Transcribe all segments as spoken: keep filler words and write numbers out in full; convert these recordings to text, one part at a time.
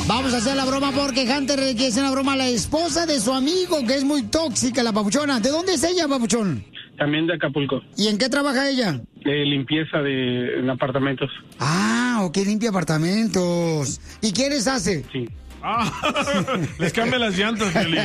Vamos a hacer la broma porque Hunter le quiere hacer una broma a la esposa de su amigo, que es muy tóxica, la papuchona. ¿De dónde es ella, papuchón? También de Acapulco. ¿Y en qué trabaja ella? De limpieza de en apartamentos. Ah, ok, limpia apartamentos. ¿Y quién les hace? Sí. Ah, les cambia las llantas, Piolín.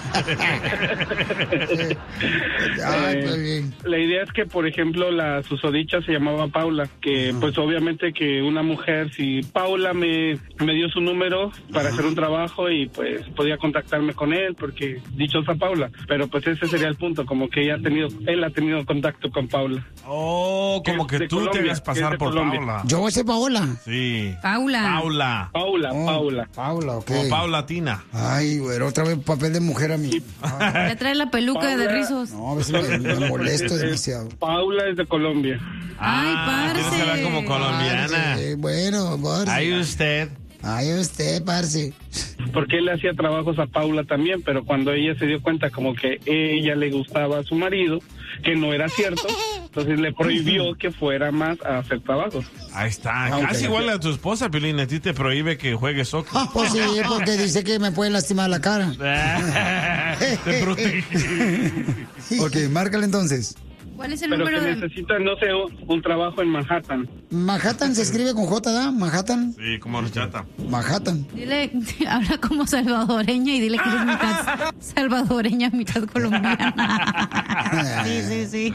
Eh, la idea es que, por ejemplo, la susodicha se llamaba Paula, que pues obviamente que una mujer, si Paula me, me dio su número para hacer un trabajo y pues podía contactarme con él, porque dichosa Paula, pero pues ese sería el punto, como que ella ha tenido, él ha tenido contacto con Paula. Oh, como que, que tú Colombia, te debías pasar por Colombia. Paula. Yo sé Paola. Sí. Paula. Paula. Paula, oh, Paula. Paula, ok. Como Paulatina. Ay, güey, otra vez papel de mujer a mí. Le trae la peluca Paula, de rizos. No, a veces me, me molesto demasiado. Paula es de Colombia. Ay, ah, parce. Tiene que hablar como colombiana. Parce, bueno, parce. Ahí usted. Ay, usted, parce. Porque él le hacía trabajos a Paula también, pero cuando ella se dio cuenta como que ella le gustaba a su marido, que no era cierto, entonces le prohibió que fuera más a hacer trabajos. Ahí está, ah, casi okay. igual a tu esposa, Piolín, a ti te prohíbe que juegues soccer. Ah, pues sí, porque dice que me puede lastimar la cara. Te protege. Ok, márcale entonces. ¿Cuál es el Pero número que de...? necesita, no sé, un, un trabajo en Manhattan. Manhattan se escribe con J, ¿da? Manhattan. Sí, como horchata. Manhattan. Dile, habla como salvadoreña y dile que eres mitad salvadoreña, mitad colombiana. Sí, sí, sí.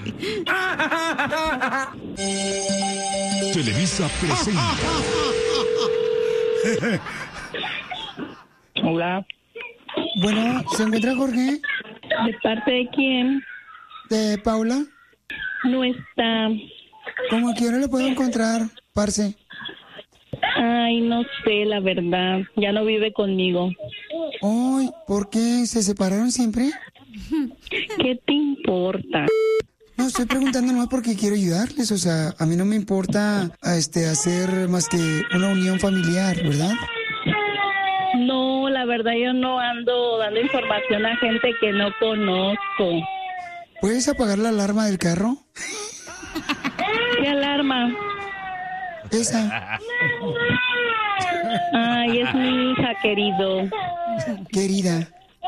Televisa presenta. Hola. Bueno, ¿se encuentra Jorge? ¿De parte de quién? ¿De Paula? No está. ¿Cómo a qué hora le puedo encontrar, parce? Ay, no sé, la verdad. Ya no vive conmigo. Ay, ¿por qué? ¿Se separaron siempre? ¿Qué te importa? No, estoy preguntando nomás porque quiero ayudarles. O sea, a mí no me importa este, hacer más que una unión familiar, ¿verdad? No, la verdad yo no ando dando información a gente que no conozco. ¿Puedes apagar la alarma del carro? ¿Qué alarma? Esa. Ay, es mi hija, querido. Querida.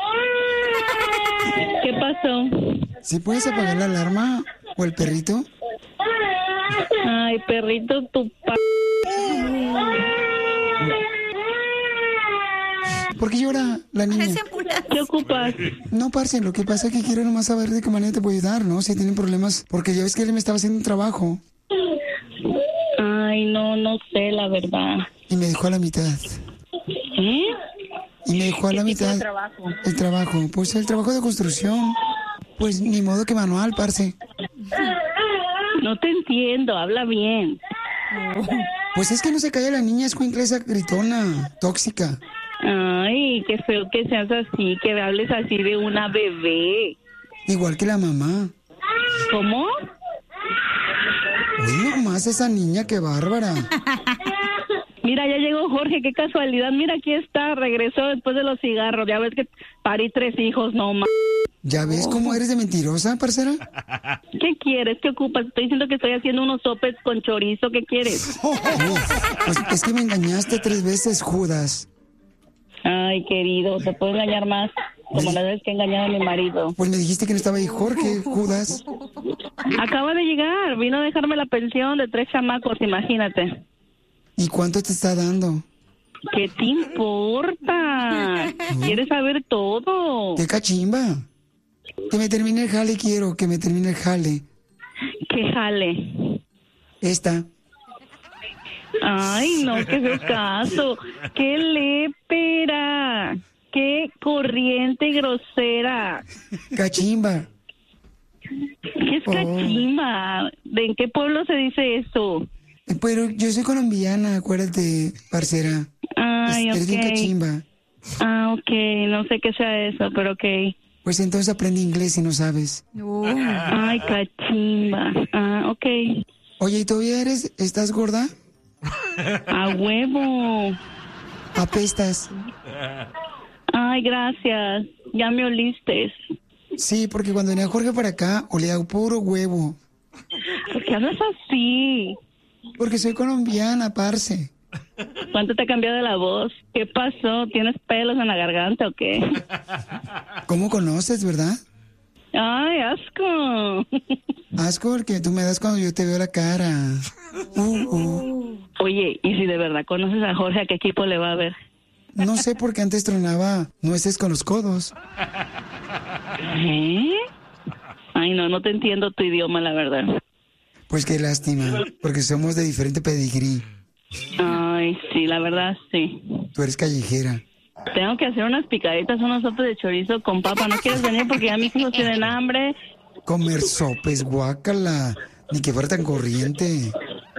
¿Qué pasó? ¿Sí puedes apagar la alarma o el perrito? Ay, perrito, tu pa... ¿Por qué llora la niña? ¿Qué ocupas? No, parce, lo que pasa es que quiero nomás saber de qué manera te puedo ayudar, ¿no? Si tienen problemas, porque ya ves que él me estaba haciendo un trabajo. Ay, no, no sé, la verdad. Y me dejó a la mitad. ¿Eh? Y me dejó a la mitad. ¿Qué trabajo? El trabajo, pues el trabajo de construcción. Pues ni modo que manual, parce. No te entiendo, habla bien. Pues es que no se calla la niña, es esa gritona, tóxica. Ay, qué feo que seas así, que hables así de una bebé. Igual que la mamá. ¿Cómo? Uy, nomás esa niña, qué bárbara. Mira, ya llegó Jorge, qué casualidad. Mira, aquí está, regresó después de los cigarros. Ya ves que parí tres hijos, no más. ¿Ya ves cómo eres de mentirosa, parcera? ¿Qué quieres? ¿Qué ocupas? Estoy diciendo que estoy haciendo unos sopes con chorizo. ¿Qué quieres? Oh, pues es que me engañaste tres veces, Judas. Ay, querido, te puedo engañar más. Como la vez que he engañado a mi marido. Pues me dijiste que no estaba ahí Jorge, Judas. Acaba de llegar, vino a dejarme la pensión de tres chamacos, imagínate. ¿Y cuánto te está dando? ¿Qué te importa? ¿Quieres saber todo? ¡Qué cachimba! Que me termine el jale, quiero, que me termine el jale. ¿Qué jale? Esta. Ay, no, qué feo caso. ¡Qué lépera! ¡Qué corriente y grosera! Cachimba. ¿Qué es cachimba? ¿De en qué pueblo se dice eso? Pero yo soy colombiana, acuérdate, parcera. Ay, Eres bien ok. cachimba. Ah, ok, no sé qué sea eso, pero ok. Pues entonces aprende inglés si no sabes. Ay, cachimba. Ah, ok. Oye, ¿y todavía eres, estás gorda? A huevo. Apestas. Ay, gracias. Ya me oliste. Sí, porque cuando venía Jorge para acá, olía puro huevo. ¿Por qué hablas así? Porque soy colombiana, parce. ¿Cuánto te ha cambiado la voz? ¿Qué pasó? ¿Tienes pelos en la garganta o qué? ¿Cómo conoces, verdad? Ay, asco. Asco porque tú me das cuando yo te veo la cara. Uh, uh. Oye, ¿y si de verdad conoces a Jorge, a qué equipo le va a ver? No sé por qué antes tronaba nueces con los codos. ¿Eh? Ay, no, no te entiendo tu idioma, la verdad. Pues qué lástima, porque somos de diferente pedigrí. Ay, sí, la verdad, sí. Tú eres callejera. Tengo que hacer unas picaditas, unos sopes de chorizo con papa. ¿No quieres venir porque ya mis hijos tienen hambre? Comer sopes, guácala. Ni que fuera tan corriente.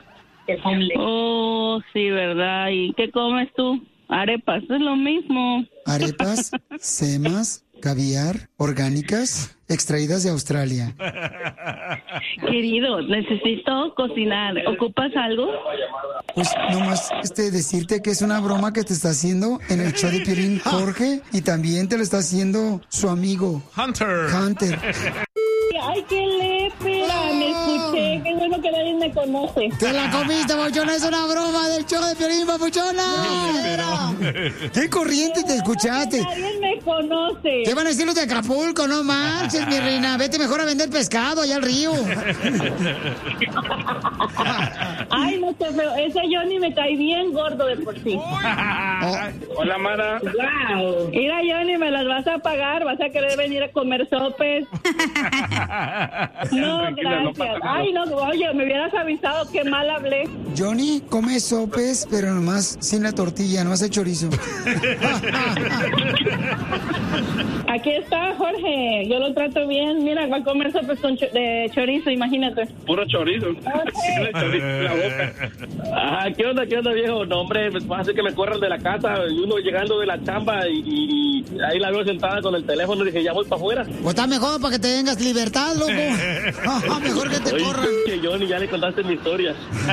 Oh, sí, ¿verdad? ¿Y qué comes tú? Arepas, es lo mismo. Arepas, semas, caviar, orgánicas, extraídas de Australia. Querido, necesito cocinar. ¿Ocupas algo? Pues nomás este, decirte que es una broma que te está haciendo en el show de Piolín Jorge y también te lo está haciendo su amigo Hunter. Hunter. Ay, qué lepera, me escuché, qué bueno que nadie me conoce. Te la comiste, papuchona, es una broma del show de Piolín, papuchona. Qué corriente te escuchaste. Nadie me conoce. ¿Qué van a decir los de Acapulco? No marches, mi reina, vete mejor a vender pescado allá al río. Ay, no sé, pero ese Johnny me cae bien gordo de por sí. Oh. Hola, Mara. Wow. Mira, Johnny, me las vas a pagar, vas a querer venir a comer sopes. No, gracias. No pasa nada. Ay, no, oye, me hubieras avisado, qué mal hablé. Johnny come sopes, pero nomás sin la tortilla, no hace chorizo. Aquí está Jorge, yo lo trato bien. Mira, va a comer sopes con cho- de chorizo, imagínate. Puro chorizo. Okay. Chorizo en la boca. Ajá, ¿qué onda, qué onda, viejo? No, hombre, va a hacer que me corran de la casa, y uno llegando de la chamba y, y, y ahí la veo sentada con el teléfono y dije, ya voy para afuera. Pues está mejor para que te tengas libertad, loco. Mejor que te oye, corran. Que Johnny, ya le contaste mi historia.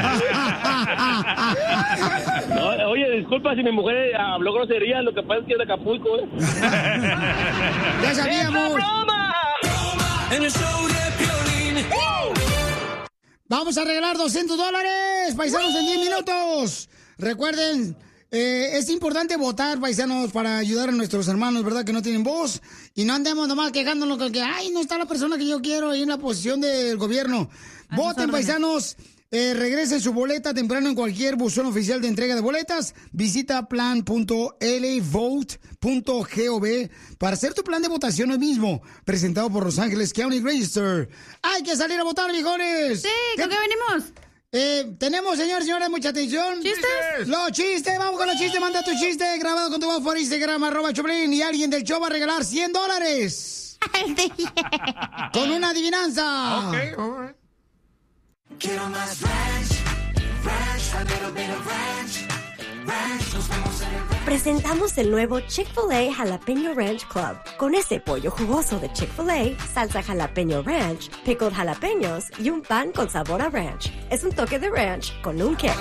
No, oye, disculpa si mi mujer habló grosería, lo que pasa es que es de Acapulco, ¿eh? ¡Ya sabíamos! En el show de Piolín. Vamos a regalar doscientos dólares, paisanos, en diez minutos. Recuerden, eh, es importante votar, paisanos, para ayudar a nuestros hermanos, ¿verdad? Que no tienen voz. Y no andemos nomás quejándonos que, ay, no está la persona que yo quiero ahí en la posición del gobierno. Voten, paisanos. Eh, regresen su boleta temprano en cualquier buzón oficial de entrega de boletas. Visita plan punto l a vote punto gov para hacer tu plan de votación hoy mismo. Presentado por Los Ángeles County Register. ¡Hay que salir a votar, viejones! Sí, ¿con qué venimos? Eh, tenemos, señores y señoras, mucha atención. ¿Chistes? Los chistes, vamos con los chistes. Manda tu chiste grabado con tu voz por Instagram, arroba Choplin. Y alguien del show va a regalar cien dólares. Con una adivinanza. Ok, all right. Quiero más ranch, ranch, a little bit of ranch, ranch, nos vamos en el ranch. Presentamos el nuevo Chick-fil-A Jalapeño Ranch Club. Con ese pollo jugoso de Chick-fil-A, salsa jalapeño ranch, pickled jalapeños y un pan con sabor a ranch. Es un toque de ranch con un kick.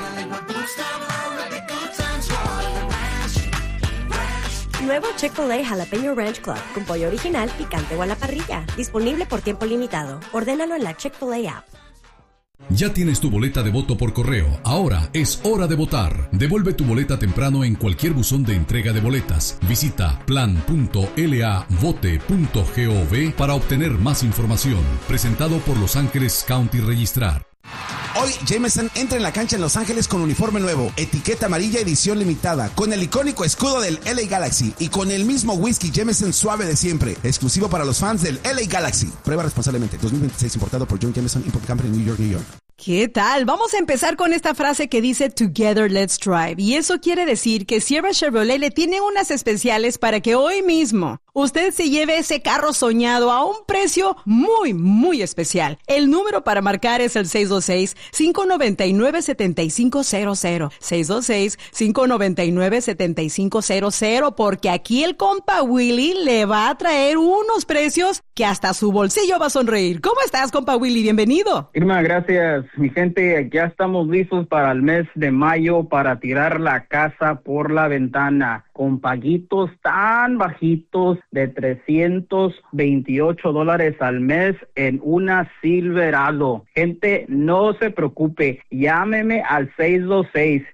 Nuevo Chick-fil-A Jalapeño Ranch Club con pollo original, picante o a la parrilla. Disponible por tiempo limitado. Ordénalo en la Chick-fil-A app. Ya tienes tu boleta de voto por correo. Ahora es hora de votar. Devuelve tu boleta temprano en cualquier buzón de entrega de boletas. Visita plan punto l a vote punto gov para obtener más información. Presentado por Los Ángeles County Registrar. Hoy Jameson entra en la cancha en Los Ángeles con uniforme nuevo, etiqueta amarilla edición limitada, con el icónico escudo del L A Galaxy y con el mismo whisky Jameson suave de siempre, exclusivo para los fans del L A Galaxy. Prueba responsablemente. dos mil veintiséis importado por John Jameson Import Company, New York, New York. ¿Qué tal? Vamos a empezar con esta frase que dice Together Let's Drive. Y eso quiere decir que Sierra Chevrolet le tiene unas especiales para que hoy mismo usted se lleve ese carro soñado a un precio muy, muy especial. El número para marcar es el seis dos seis, cinco nueve nueve, siete cinco cero cero. seis dos seis, cinco nueve nueve, siete cinco cero cero, porque aquí el compa Willy le va a traer unos precios que hasta su bolsillo va a sonreír. ¿Cómo estás, compa Willy? Bienvenido. Irma, gracias. Mi gente, ya estamos listos para el mes de mayo para tirar la casa por la ventana con paguitos tan bajitos de trescientos veintiocho dólares al mes en una Silverado. Gente, no se preocupe, llámeme al seis dos seis,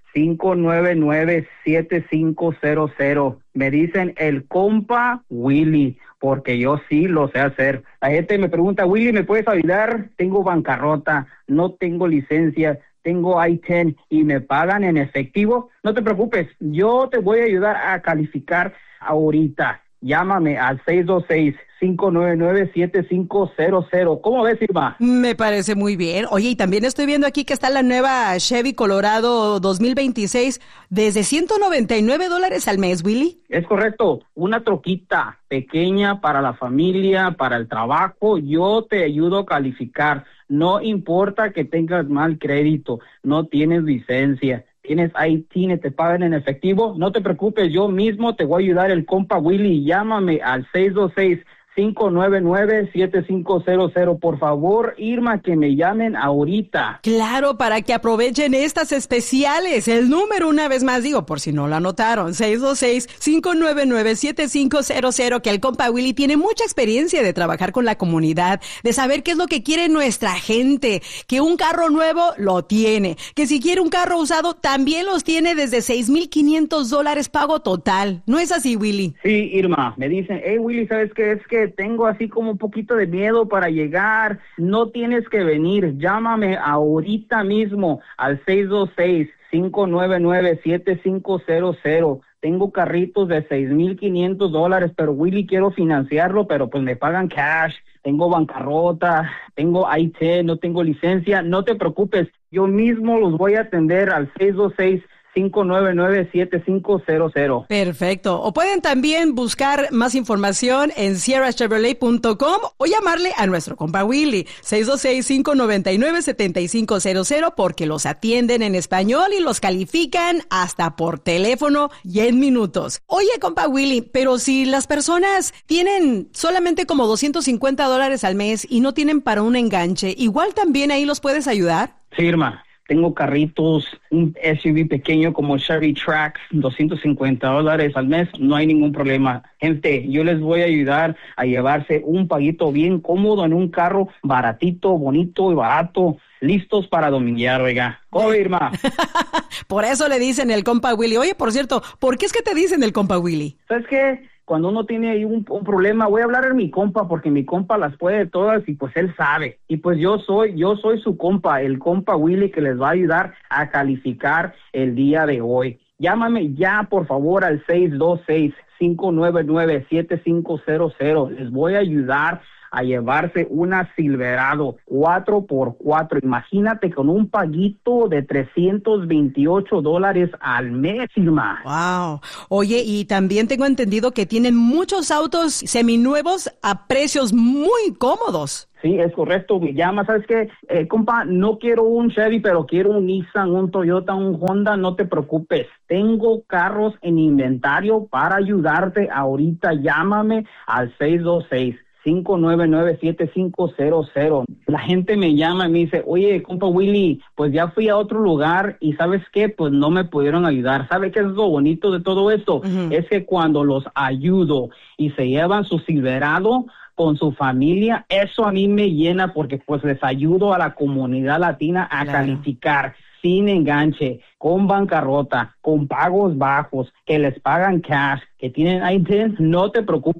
cinco nueve nueve, siete cinco cero cero. Me dicen el compa Willy, porque yo sí lo sé hacer. La gente me pregunta, Willy, ¿me puedes ayudar? Tengo bancarrota, no tengo licencia, tengo I diez y me pagan en efectivo. No te preocupes, yo te voy a ayudar a calificar ahorita. Llámame al seis dos seis, cinco nueve nueve, siete cinco cero cero. ¿Cómo ves, Irma? Me parece muy bien. Oye, y también estoy viendo aquí que está la nueva Chevy Colorado dos mil veintiséis desde ciento noventa y nueve dólares al mes, Willy. Es correcto. Una troquita pequeña para la familia, para el trabajo. Yo te ayudo a calificar. No importa que tengas mal crédito, no tienes licencia, tienes I diez, te pagan en efectivo, no te preocupes, yo mismo te voy a ayudar, el compa Willy. Llámame al seis dos seis, cinco nueve nueve, siete cinco cero cero. Por favor, Irma, que me llamen ahorita. Claro, para que aprovechen estas especiales. El número, una vez más, digo, por si no lo anotaron, seis dos seis, cinco nueve nueve, siete cinco cero cero, que el compa Willy tiene mucha experiencia de trabajar con la comunidad, de saber qué es lo que quiere nuestra gente, que un carro nuevo lo tiene, que si quiere un carro usado también los tiene desde seis mil quinientos dólares pago total. ¿No es así, Willy? Sí, Irma, me dicen, hey, Willy, ¿sabes qué? Es que tengo así como un poquito de miedo para llegar. No tienes que venir, llámame ahorita mismo al seis dos seis, cinco nueve nueve, siete cinco cero cero. Tengo carritos de seis mil quinientos dólares, pero Willy, quiero financiarlo, pero pues me pagan cash. Tengo bancarrota, tengo I diez, no tengo licencia. No te preocupes, yo mismo los voy a atender al seis dos seis, cinco nueve nueve, siete cinco cero cero. Perfecto. O pueden también buscar más información en sierra chevrolet punto com o llamarle a nuestro compa Willy, seis dos seis, cinco nueve nueve, siete cinco cero cero, porque los atienden en español y los califican hasta por teléfono y en minutos. Oye, compa Willy, pero si las personas tienen solamente como doscientos cincuenta dólares al mes y no tienen para un enganche, ¿igual también ahí los puedes ayudar? Sí, Irma. Tengo carritos, un S U V pequeño como Chevy Trax, doscientos cincuenta dólares al mes, no hay ningún problema. Gente, yo les voy a ayudar a llevarse un paguito bien cómodo en un carro baratito, bonito y barato, listos para dominguear, oiga. ¿Cómo, Irma? Por eso le dicen el compa Willy. Oye, por cierto, ¿por qué es que te dicen el compa Willy? ¿Sabes qué? Cuando uno tiene ahí un, un problema, voy a hablar a mi compa, porque mi compa las puede todas y pues él sabe. Y pues yo soy, yo soy su compa, el compa Willy, que les va a ayudar a calificar el día de hoy. Llámame ya, por favor, al seis dos seis, cinco nueve nueve, siete cinco cero cero. Les voy a ayudar a llevarse una Silverado cuatro por cuatro. Imagínate, con un paguito de trescientos veintiocho dólares al mes, Irma. Wow. Oye, y también tengo entendido que tienen muchos autos seminuevos a precios muy cómodos. Sí, es correcto. Me llama, ¿sabes qué? Eh, compa, no quiero un Chevy, pero quiero un Nissan, un Toyota, un Honda. No te preocupes. Tengo carros en inventario para ayudarte ahorita. Llámame al seis dos seis, cinco nueve nueve, siete cinco cero cero. La gente me llama y me dice, oye, compa Willy, pues ya fui a otro lugar y ¿sabes qué? Pues no me pudieron ayudar. ¿Sabe qué es lo bonito de todo esto? Uh-huh. Es que cuando los ayudo y se llevan su Silverado con su familia, eso a mí me llena, porque pues les ayudo a la comunidad latina a claro. calificar sin enganche, con bancarrota, con pagos bajos, que les pagan cash, que tienen I diez. No te preocupes,